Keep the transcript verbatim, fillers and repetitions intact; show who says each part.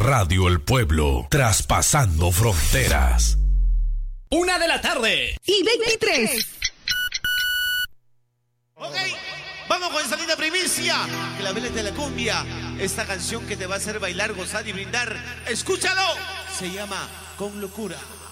Speaker 1: Radio El Pueblo, traspasando fronteras.
Speaker 2: Una de la tarde.
Speaker 3: Y veintitrés.
Speaker 4: Ok, vamos con esta linda primicia. Claveles de la cumbia. Esta canción que te va a hacer bailar, gozar y brindar. Escúchalo. Se llama Con Locura.